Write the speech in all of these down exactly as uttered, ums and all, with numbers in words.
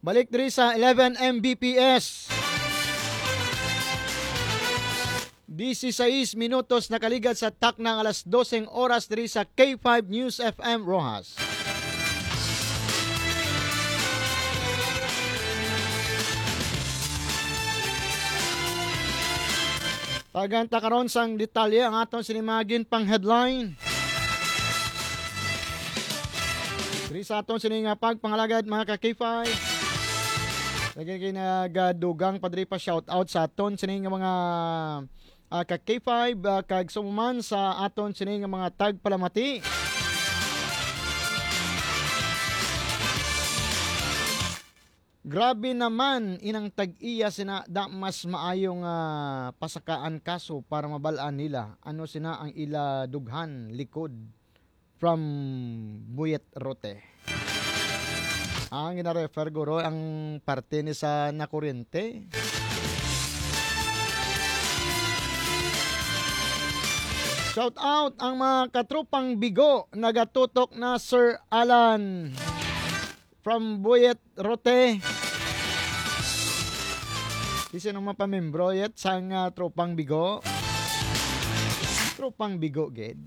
Balik diri sa eleven Mbps. Disisays minutos nakaligat sa tak ng alas doseng oras diri sa K five News F M Rojas. Paganta karon sang detalye ang aton sinimagin pang headline. Diri sa aton sining pagpangalagad mga ka-K five. Lagi kay nagadugang padri pa shout out sa aton sining mga uh, ka-K five uh, kag sumuman sa aton sining mga tagpalamati. Grabe naman inang tag-iya sina da mas maayong uh, pasakaan kaso para mabalaan nila ano sina ang ila dughan likod from Buyet Rote. Ang gina-refer guro ang parte ni sa nakuryente. Shout out ang mga katrupang bigo nagatutok na Sir Alan from Buyet Rote. Kasi nung mapamembro yet sang uh, tropang bigo. Tropang bigo ged.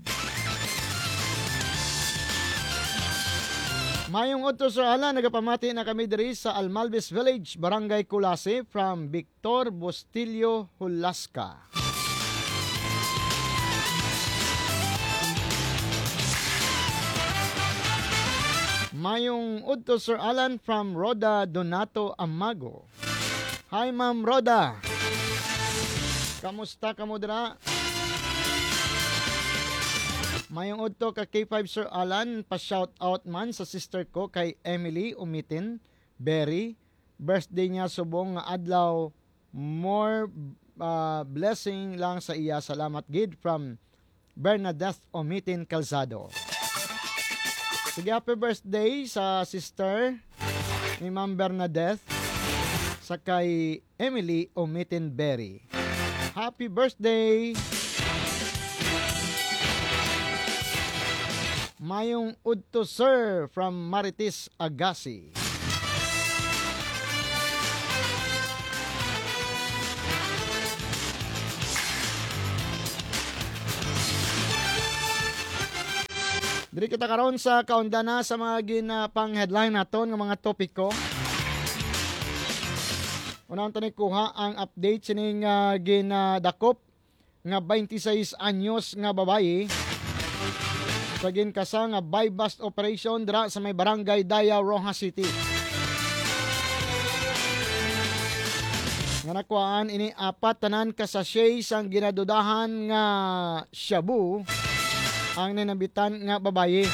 Mayong udto Sir Alan, nagapamati na kami diri sa Almalvis Village, Barangay Kulase from Victor Bustillo Hulasca. Mayong udto Sir Alan from Roda Donato Amago. Hi Ma'am Roda. Kamusta ka mo dira? Mayong udto ka K five Sir Alan, pa-shout out man sa sister ko kay Emily Umitin Berry. Birthday niya subong nga adlaw. More uh, blessing lang sa iya. Salamat gid from Bernadette Umitin Calzado. Sige, happy birthday sa sister ni Ma'am Bernadette sa kay Emily Umitin Berry. Happy birthday! Mayong udto sir from Marites Agassi. Diri kita karon sa kaundana sa mga ginapang headline naton ng mga topiko. Unang tanay kuha ang update sining uh, ginadakop nga twenty-six anyos nga babayi sa ginkasa nga buy-bust operation dira sa may barangay Daya, Rojas City. Nga nakuhaan ini apat tanan ka sachet sang ginadudahan nga shabu ang ninabitan nga babayi.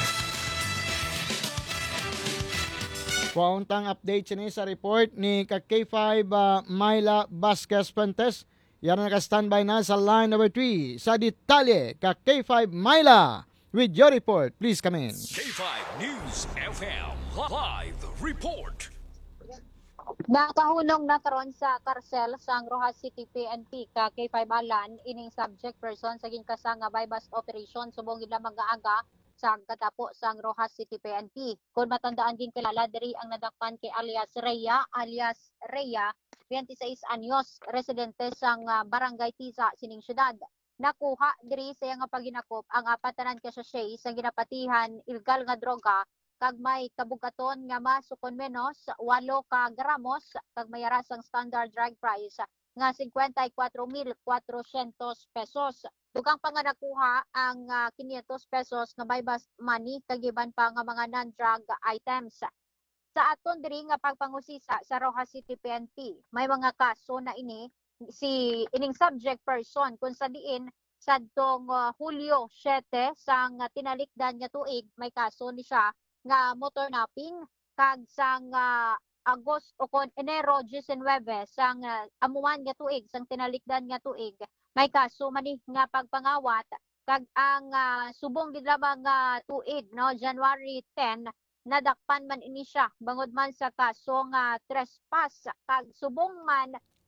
Kuwauntang update sini sa report ni ka K five uh, Myla Vasquez Fuentes. Yan na naka-standby na sa line number three. Sa detalye, ka K five Myla. With your report, please come in. K five News F M Live Report. Nakahunong na karon sa karsel sang Rojas City P N P ka K five Alan ining subject person sa ginkasa nga buy-bust operation subong gila mag-aaga sa katapo sang Rojas City P N P. Kung matandaan din kilala diri ang nadakpan kay alias Rhea alias Rhea, twenty-six anyos, residente sang uh, Barangay Tisa sining syudad. Nakuha diri sa nga paginakop ang apat tanan ka sachet sa ginapatihan illegal nga droga kag may kabugaton nga masukon menos walo ka gramos kag may arasang standard drug price nga fifty-four mil fourhundrados pesos. Dugang pa nga nakuha ang uh, five hundred pesos nga buy-bust money kag iban pa nga mga non-drug items. Sa aton diri nga pagpangusisa sa Rojas City P N P, may mga kaso na ini si ining subject person kung sa diin sadtong uh, Hulyo seven sang uh, tinalikdan nga tuig may kaso ni siya nga motor napping kag sang uh, Agos o kon Enero nineteen sang uh, amuan nga tuig sang tinalikdan nga tuig may kaso man ni nga pagpangawat kag ang uh, subong gid lamang nga tuig no January ten nadakpan man ini siya bangod man sa kaso nga trespass kag subong man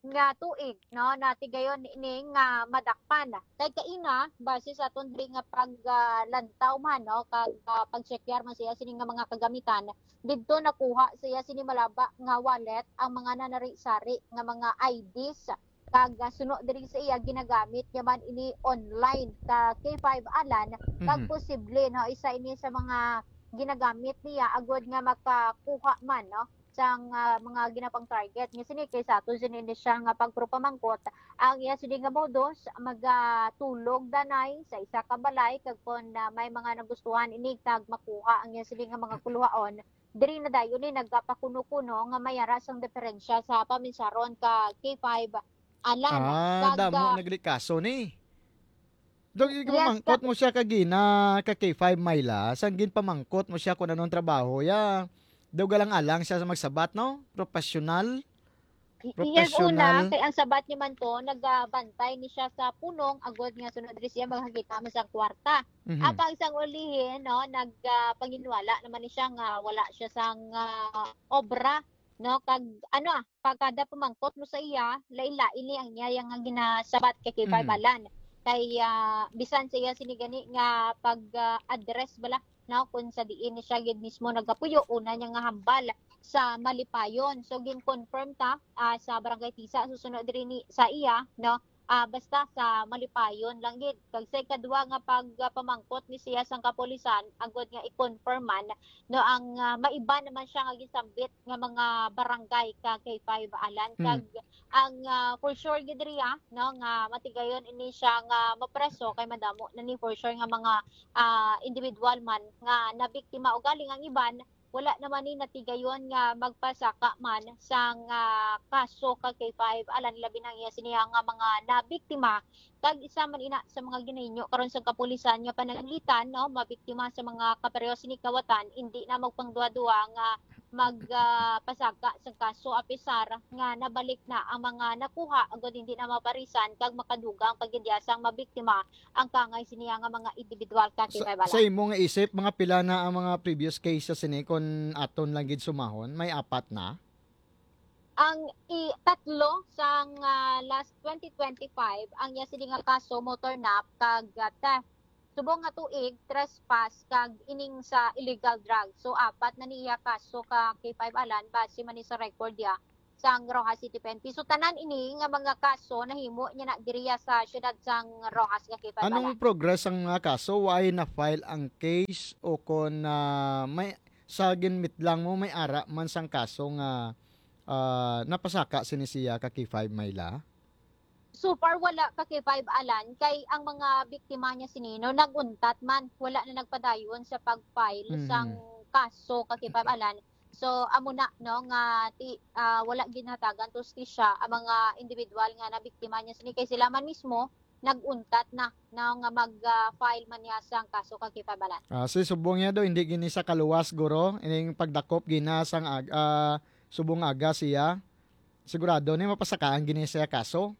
nga tuig no natigayon ini nga madakpan kay kaina base sa tundri nga paglantaw man no kag uh, pagcheckar man siya sini nga mga kagamitan didto nakuha siya sini malaba nga wallet ang mga nanari-sari nga mga I Ds kag uh, suno diri sa iya ginagamit niya man ini online ka K five Alan kag Mhm. posible no isa ini sa mga ginagamit niya agod nga makakuha man no sang ah, mga ginapang target nga sini kay sa ato sini ni siya nga pagpropamangkot ang iya sini nga modus magatulog danay sa isa ka balay kag kon ah, may mga nagustuhan ini kag makuha ang iya sini nga mga kuluhaon diri na dayon ni nagpakuno-kuno nga mayara sang diferensya sa paminsaron ka K five Alan Ah, kag damo ah, naglikaso ni. Dog yes pamangkot kag mo siya kagina ka K five Mayla, sanggin pamangkot mo siya kung anong trabaho ya. Daw galang-alang siya sa magsabat no? Professional, yes una professional. kay ang sabat ni man to nagabantay ni siya sa punong agod nga sunod diri siya makakita mo sa kwarta. Mhm. Apang isang ulihin no nagpanginwala naman ni siya nga wala siya sang ah, obra no kag ano ah pagkada pamangkot mo sa iya lain-lain ni ang niya nga ginasabat kay kay Mhm. Balan kay ah, bisan sa iya sinigani nga pag ah, address bala no kung sa diin ni siya gid mismo nagapuyo una niya nga hambal sa Malipayon. So gin-confirm ta ah, sa Barangay Tisa susunod diri ni sa iya no ah, basta sa Malipayon lang gid. Kag sa kadua nga pag ah, pamangkot ni siya sang kapulisan agod nga i-confirm man no ang ah, maiba naman siya nga gisambit nga mga barangay ka kay five Alan Mm. kag ang ah, for sure gid diri ah, no nga matigayon ini siya nga mapreso kay madamo na ni for sure nga mga ah, individual man nga nabiktima o galing ang iban wala naman ni natigayon nga magpasaka man sang ah, kaso kag kay five alan labi nang iya siniya nga mga nabiktima kag isa man ina sa mga ginainyo karon sa kapulisan nga pananglitan no mabiktima sa mga kapareho sini kawatan hindi na magpangduwa-duwa nga magpasaka sa kaso apisar nga nabalik na ang mga nakuha agad hindi na maparisan kag makadugang pagidyasang mabiktima ang kangay siniya nga mga individual ka kay Sa, five sa alan. imo nga isip mga pila na ang mga previous cases ni kon aton lang gid sumahon, may apat na. Ang i tatlo sang ah, last twenty twenty-five ang iya sini nga kaso motor nap kag ah, theft. Subong nga tuig trespass kag ining sa illegal drugs. So apat na niya kaso ka kay five alan base man ni sa record ya sang Rojas City P N P. So tanan ini nga mga kaso nahimo niya na diriya sa syudad sang Rojas nga kay five alan. Anong progress ang mga kaso? Why na file ang case o kon ah, may sa ginmit lang mo may ara man sang kaso nga ah, napasaka sini siya ka K five Mayla? So far wala ka kay five alan kay ang mga biktima niya sinino naguntat man wala na nagpadayon sa pag-file sang Mhm. kaso ka kay five alan. So amo na no nga ti, ah, wala ginatagan siya ang mga individual nga na biktima niya sini kay sila man mismo naguntat na na nga mag-file man niya sang kaso ka kay five alan. Ah, si subong niya daw hindi gini sa kaluwas guro ining pagdakop gina sang ag, ah, subong aga siya. Sigurado ni mapasakaan gini siya kaso.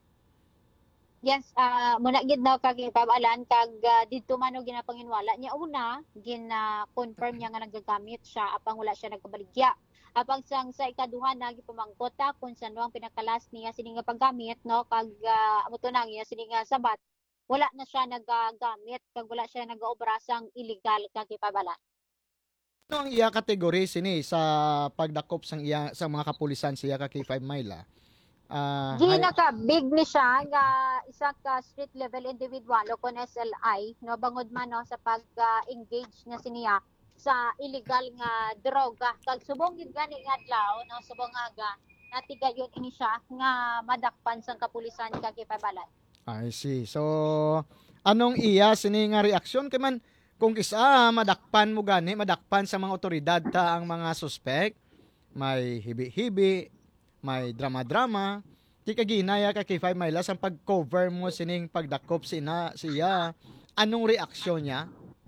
Yes, ah muna gid daw kag ipabalan kag ah, didto man og ginapanginwala niya una gina-confirm niya nga nagagamit siya apang wala siya nagkabaligya. Apang sang sa ikaduha na gipamangkot ta kung sano ang pinakalas niya sini nga paggamit no kag uh, amo to nang niya sini nga sabat wala na siya nagagamit kag wala siya nagaobra sang illegal kag ipabalan. Ano ang iya kategory sini sa pagdakop sang iya sa mga kapulisan siya ka K five Mayla? Ah, hay, Ginaka big ni siya nga isa ka street level individual o kon S L I no bangod man no sa pag-engage nga siniya sa illegal nga droga kag subong gid gani nga adlaw no subong aga natigayon ini siya nga madakpan sang kapulisan kag ipabalan. I see. So, anong iya sini nga reaksyon kay man kung kisa madakpan mo gani, madakpan sa mga otoridad ta ang mga suspect, may hibi-hibi, may drama-drama. Di ka ginaya ka kay Five Milas ang pag-cover mo sining pagdakop sina siya. Anong reaksyon niya?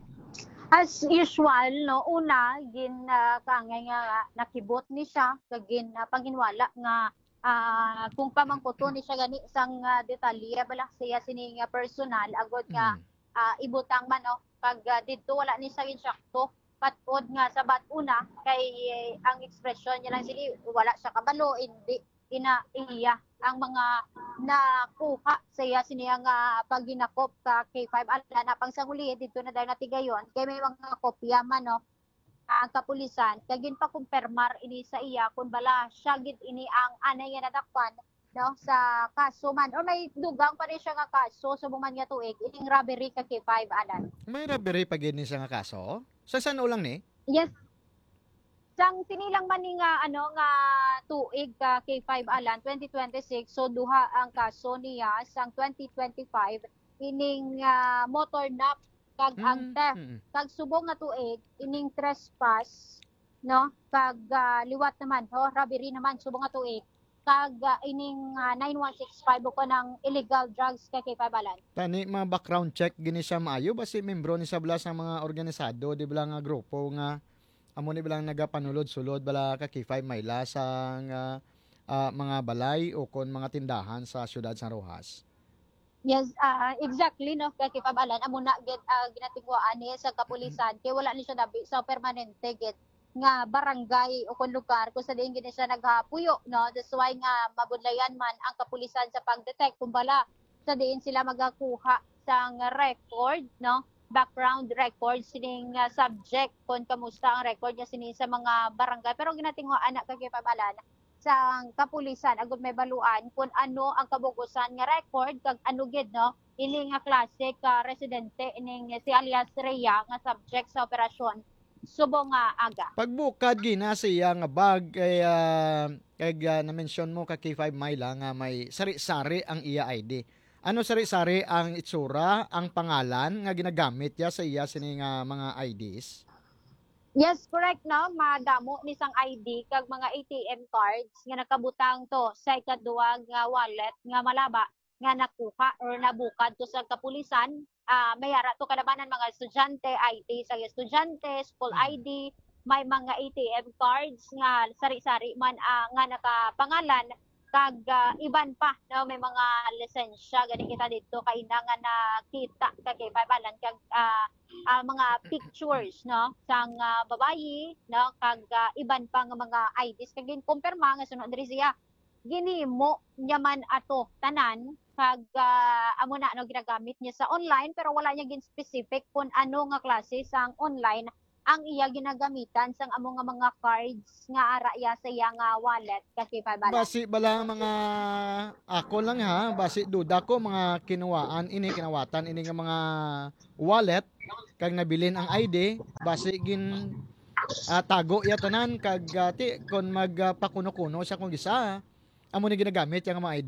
As usual no una gin uh, kangay nga nakibot ni siya kag gin uh, panginwala nga ah, kung pamangkuto ni siya gani sang uh, detalye bala siya sini nga personal agod nga Mm. ah, ibutang man no pag uh, didto wala ni sa insakto patod nga sa batuna kay eh, ang expression niya lang sili wala siya kabalo hindi ina iya ang mga nakuha sa iya siniya nga pagginakop ka K five ala na pang sanguli dito na dahil natigayon kay may mga kopya man no ang kapulisan kagin pa kumpirmar ini sa iya kun bala siya gid ini ang anay nga nadakpan no sa kaso man or may dugang pa rin siya nga kaso subong man nga tuig ining robbery ka K five alan. May robbery pag yun siya nga kaso? Sa saan ulang ni? Yes. Sang tinilang man ni nga ano nga tuig ka K five alan twenty twenty-six so duha ang kaso niya sang twenty twenty-five ining uh, motor nap kag ang theft Mm. kag subong nga tuig ining trespass no kag uh, liwat naman ho robbery naman subong nga tuig kag uh, ining uh, nine one six five ko ng illegal drugs ka K five alan. Tani mga background check gini siya maayo basi membro ni sa bala sa mga organisado di bala nga grupo nga amo ni bilang nagapanulod-sulod bala ka K five Mayla sa nga, ah, mga balay o kon mga tindahan sa siyudad San Rojas. Yes, ah, exactly no kay kipabalan amo na gid uh, ginatingwaan ni sa kapulisan kay wala ni siya dabi sa permanente gid nga barangay o kon lugar kung sa diin gid siya naghapuyo no that's why nga mabudlayan man ang kapulisan sa pagdetect kung bala sa diin sila magakuha sang record no background record sining uh, subject kung kamusta ang record niya sini sa mga barangay pero ginatingwaan na kay kipabalan sa kapulisan agud may baluan kung ano ang kabugusan nga record kag ano gid no ini nga klase ka residente ining si alias Rhea nga subject sa operasyon subong nga aga. Pagbukad gina siya nga bag kay uh, kay uh, na-mention mo ka K five Mayla nga may sari-sari ang iya I D. Ano sari-sari ang itsura, ang pangalan nga ginagamit ya sa iya sini nga mga I Ds? Yes, correct no. Madamo ni sang I D kag mga A T M cards nga nakabutang to sa ikaduwa nga wallet nga malaba nga nakuha or nabukad to sa kapulisan. Ah, mayara to kalabanan mga estudyante, I D sa estudyante, school I D, may mga A T M cards nga sari-sari man ah, nga nakapangalan kag uh, iban pa no may mga lisensya gani kita dito kay nga nakita kay babalan kag uh, uh, mga pictures no sang uh, babayi no kag uh, iban pa nga mga I Ds kag kumpirma nga sunod diri siya ginimo niya man ato tanan kag uh, amo na ano ginagamit niya sa online pero wala niya gin specific kung ano nga klase sang online ang iya ginagamitan sang amo nga mga cards nga ara iya sa iya nga wallet kasi pa bala. Basi bala mga ako lang ha, basi duda ko mga kinuwaan ini kinawatan ini nga mga wallet kag nabilin ang I D basi gin uh, tago ya tanan kag uh, ti kon magpakuno-kuno siya kung gisa amo ni ginagamit yang mga I D.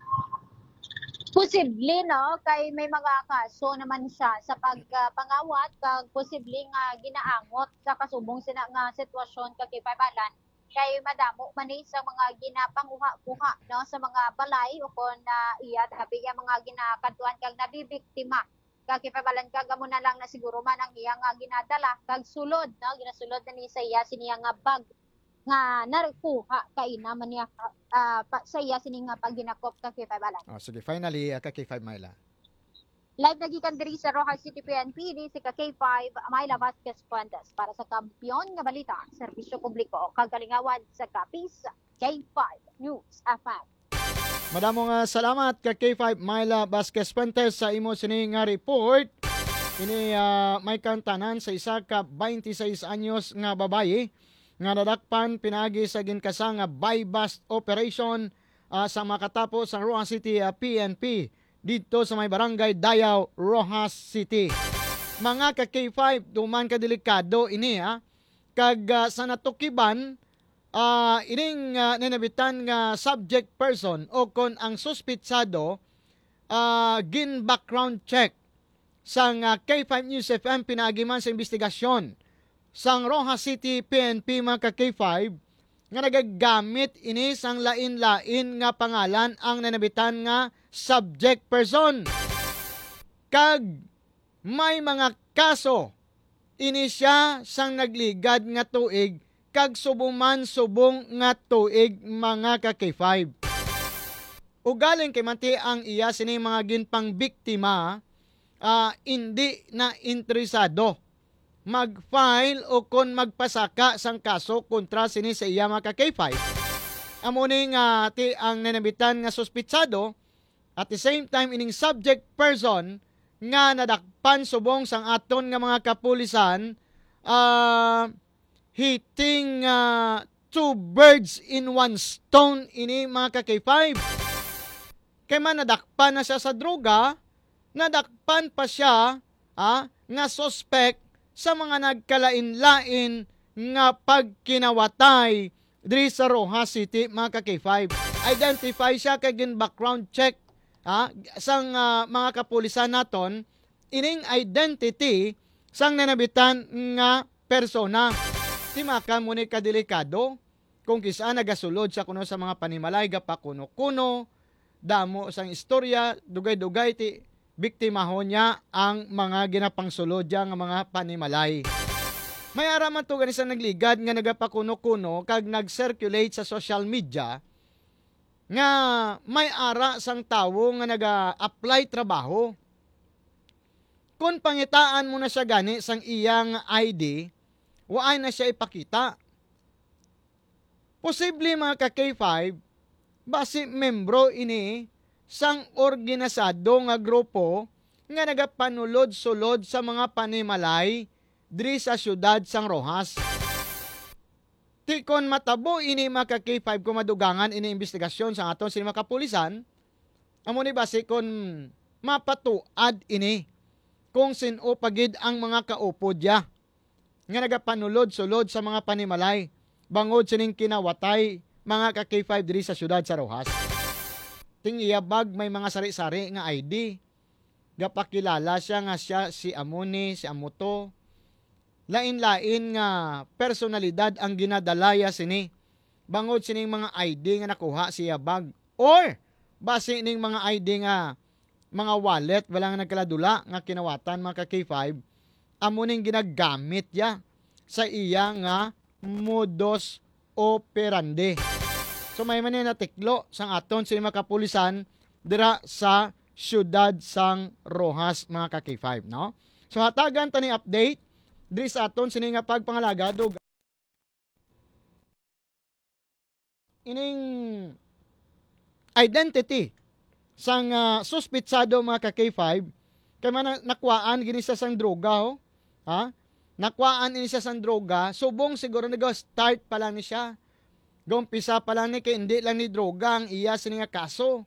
Posible no kay may mga kaso naman siya sa pagpangawat kag posible nga ginaangot sa kasubong sina nga sitwasyon kag kipabalan kay madamo man ni sa mga ginapanguha-kuha no sa mga balay o kon na uh, iya tabi ang mga ginakadtuan kag nabibiktima kag kipabalan kag amo na lang na siguro man ang iya nga ginadala kag sulod no ginasulod na ni sa iya siniya nga bag nga nakuha kay naman niya uh, pa, sa iya sini nga pagginakop ka K five alan. Oh, sige, finally uh, ka K five Mayla. Live nagikan diri sa Rojas City P N P di si ka K five Mayla Vasquez Fuentes para sa kampiyon nga balita, serbisyo publiko kagalingawan sa kapis K five News F M. Madamo nga salamat ka K five Mayla Vasquez Fuentes sa imo sini nga report. Ini uh, may kantanan sa isa ka twenty-six anyos nga babaye nga nadakpan pinagi sa ginkasa nga buy-bust operation uh, sa makatapos sa Rojas City uh, P N P dito sa may barangay Dayaw, Rojas City. Mga ka K five, duman ka delikado ini ha. Kag uh, sa natukiban, uh, ining uh, ninabitan nga subject person o kon ang suspitsado uh, gin background check sang uh, K five News F M pinagi man sa investigasyon sang Rojas City P N P mga ka K five nga nagagamit ini sang lain-lain nga pangalan ang nanabitan nga subject person. Kag may mga kaso ini siya sang nagligad nga tuig kag subuman subong nga tuig mga ka K five. Ugaling kay manti ang iya sini mga ginpang biktima uh, hindi na interesado mag-file o kon magpasaka sang kaso kontra sini sa iya mga ka K five. amo ni nga ti ang nanabitan nga suspitsado at the same time ining subject person nga nadakpan subong sang aton nga mga kapulisan uh, hitting uh, two birds in one stone ini mga ka-K five. Kaya man nadakpan na siya sa droga, nadakpan pa siya ah, nga suspect sa mga nagkalain-lain nga pagkinawatay diri sa Rojas City mga ka-K five. Identify siya kay gin background check ha, sang uh, mga kapulisan naton ining identity sang nanabitan nga persona. Timaka mo ni kadelikado kung kisa nagasulod sa kuno sa mga panimalay gapa kuno-kuno damo sang istorya dugay-dugay ti biktimahon niya ang mga ginapangsulod nga mga panimalay. May araman to ganisa nagligad nga nagapakuno-kuno kag nag-circulate sa social media nga may ara sang tawo nga naga-apply trabaho. Kung pangitaan mo na siya gani sang iyang I D, waay na siya ipakita. Posible mga ka-K five, basi membro ini sang organisado nga grupo nga nagapanulod-sulod sa mga panimalay diri sa syudad sang Rojas. Ti kon matabo ini mga ka-K five kumadugangan ini investigasyon sa aton sa mga kapulisan, amo ni base kon mapatuad ini kung sino pagid ang mga kaupod ya nga nagapanulod-sulod sa mga panimalay bangod sining kinawatay mga ka-K five diri sa syudad sa Rojas. Ting iyabag may mga sari-sari nga I D. Gapakilala siya nga siya si Amoni, si Amuto. Lain-lain nga personalidad ang ginadalaya sini. Bangod sining mga I D nga nakuha siya bag. Or base ning mga I D nga mga wallet wala nga nagkaladula nga kinawatan mga ka-K five. Amo ning ginagamit ya sa iya nga modus operandi. So may man na tiklo sang aton sa mga kapulisan dira sa syudad sang Rojas mga ka-K five, no? So hatagan tani update diri sa aton sini nga pagpangalaga dug ining identity sang uh, suspitsado mga ka-K five kay man nakwaan gini sa sang droga ho. Ha? Nakwaan ini siya sang droga, subong siguro nag-start pa lang ni siya. Gumpisa pa lang ni kay hindi lang ni droga ang iya sini nga kaso.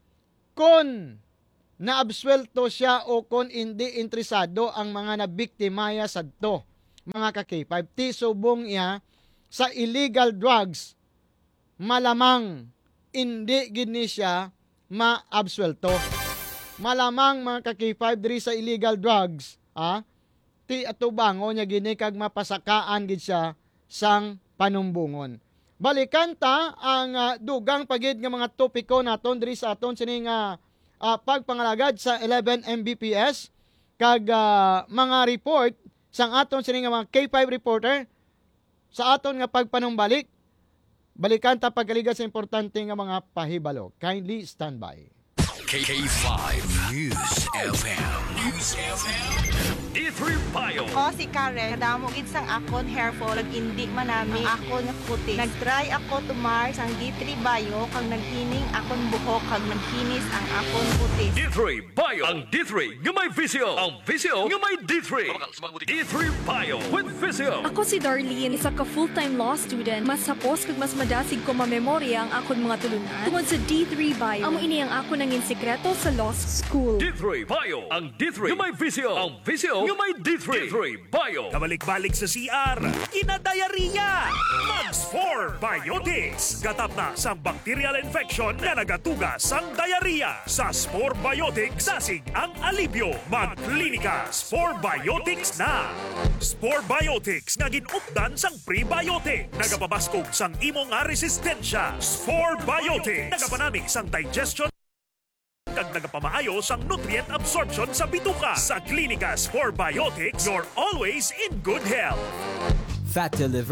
Kon naabsuelto siya o kon hindi interesado ang mga nabiktimaya sadto mga ka-K five ti subong iya sa illegal drugs, malamang hindi gini siya maabsuelto. Malamang mga ka-K five diri sa illegal drugs ah, ti atubango niya gini kag mapasakaan gid siya sang panumbungon. Balikan ta ang uh, dugang pagid nga mga topiko naton diri sa aton sining uh, uh, pagpangalagad sa eleven M B P S kag uh, mga report sang aton sining mga K five reporter sa aton nga pagpanumbalik. Balikan ta pagkaliga sa importante nga mga pahibalo. Kindly stand by. K five News F M. News F M. D three Bio. Ako si Karen, kadamo gid sang akon hair fall, ag hindi manami ang akon nga kutis. Nagtry ako tumar sang D three Bio kag naghining akon buhok kag naghinis ang akon kutis. D three Bio. Ang D three nga may visio. Ang visio nga may D three. D three Bio with visio. Ako si Darlene, isa ka full-time law student. Mas sapos kag mas madasig ko mamemorya ang akon mga tulunan tungod sa D three Bio. Amo ini ang ako nangin sekreto sa law school. D three Bio. Ang D three nga may visio. Ang visio nga may D three. D three Bio. Kabalik-balik sa C R, kinadayariya! Mags four Biotics. Gatap na sa bacterial infection na nagatugas sang diarrhea. Sa Spore Biotics, sasig ang alibyo. Mag-klinika, Spore Biotics na! Spore Biotics nga ginupdan sang prebiotic. Nagapabaskog sang imo nga resistensya. Spore Biotics. Nagapanamig sang digestion kag nagapamaayo sang nutrient absorption sa bituka. Sa Klinika Spore Biotics, you're always in good health. Fat to liver?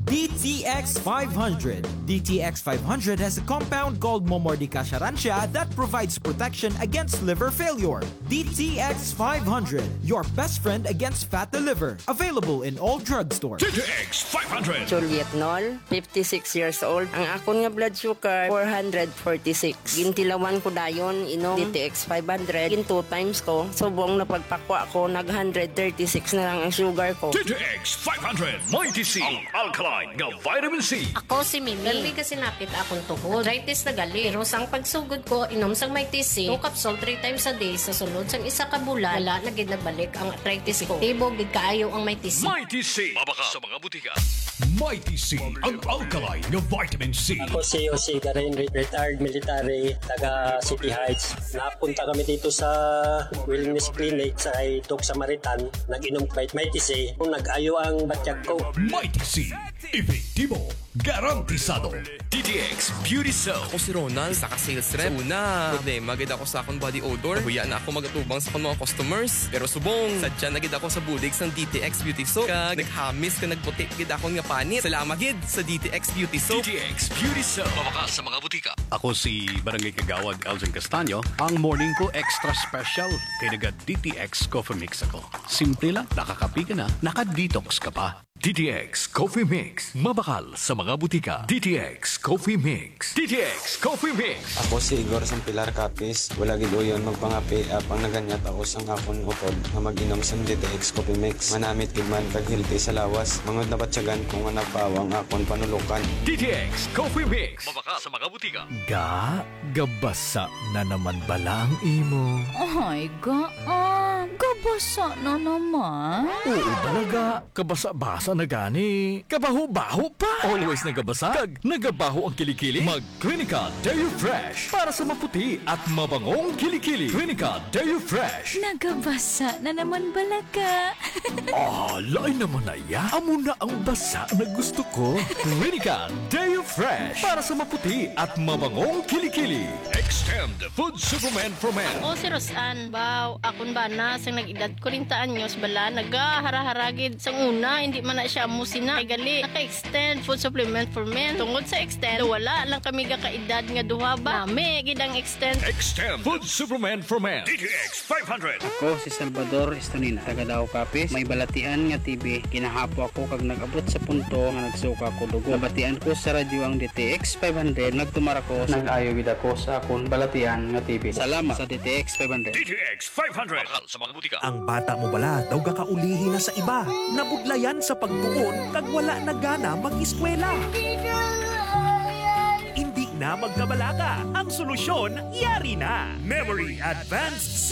D T X five hundred. D T X five hundred has a compound called Momordica Charania that provides protection against liver failure. D T X five hundred, your best friend against fatty liver. Available in all drugstores. D T X five hundred. Juliet Nol, fifty-six years old. Ang akon nga blood sugar, four hundred forty-six. Gintilawan ko dayon, inom D T X five hundred. Gin two times ko. Subong na pagpakwa ko, nag one thirty-six na lang ang sugar ko. D T X five hundred. Mighty C. Ang alkaline nga vitamin C. Ako si Mimi. Gali kasi napit akong tuhod. Arthritis na gali. Pero sang pagsugod ko, inom sang Mighty C. two capsule three times a day. Sa sunod sang isa ka bulan, wala na gid nagbalik ang arthritis ko. Tibog gid kaayo ang Mighty C. Mighty C. Mabaka sa mga butika. Mighty C. Ang alkaline nga vitamin C. Ako si Jose Garin, retired military, taga City Heights. Napunta kami dito sa wellness clinic sa Doc Samaritan. Nag-inom Mighty C. Kung nag-ayo ang batyag ko. Mighty C. Efektibo. Garantisado. D T X Beauty Soap. Ako si Ronald, saka sales rep. Una, problema gid ako sa akong body odor. Huya na ako magatubang sa akong mga customers. Pero subong, sadya na gid ako sa bulig sang D T X Beauty Soap. Kag naghamis ka nagputi gid ako nga panit. Salamat gid sa D T X Beauty Soap. D T X Beauty Soap. Mabakas sa mga butika. Ako si Barangay Kagawad Elgin Castaño. Ang morning ko extra special kay naga D T X Coffee Mix ako. Simple lang, nakakapi ka na, naka-detox ka pa. D T X Coffee Mix. Mabakal sa mga butika. D T X Coffee Mix. D T X Coffee Mix. Ako si Igor Sampilar Capis. Wala gid uyon magpangapi apang naganyat ako sang akon utod na mag-inom sa D T X Coffee Mix. Manamit gid man kag hilti sa lawas. Mangod na batyagan kung nga nagpawang akon panulukan. D T X Coffee Mix. Mabakal sa mga butika. Ga, gabasa na naman bala ang imo. Ay, ga, ah, gabasa na naman. Oo talaga, kabasa-basa na gani. Kabaho-baho pa. Always nagabasa, kag nagabaho ang kilikili. Mag Clinica Deo Fresh para sa maputi at mabangong kilikili. Clinica Deo Fresh. Nagabasa na naman balaga. Ah, lain naman na ya. Amo na ang basa na gusto ko. Clinica Deo Fresh para sa maputi at mabangong kilikili. Extend Food Supplement for Men. O si Rosan, baw, akon ba na sang nag-edad ko rin taan nyos bala, nagahara-haragid sang una, hindi man na siya musina. Ay gali, naka-extend food supplement for men. Tungod sa extend, wala lang kami gakaedad nga duha ba. Nami, gidang extend. Extend Food Supplement for Men. D T X five hundred. Ako si Salvador Estonina, taga Davao Capis. May balatian nga T V. Kinahapo ako kag nag-abot sa punto nga nagsuka ko dugo. Nabatian ko sa radyo ang D T X five hundred. Nagtumara ko. Nag-ayo gid ako sa akon balatian nga T V. Salamat sa D T X five hundred. D T X five hundred. Bakal sa mga butika. Ang bata mo bala daw gakaulihi na sa iba. Nabudlayan sa pagtuon kag wala na gana mag-eskwela. Hindi na magkabalaga. Ang solusyon, yari na. Memory Advanced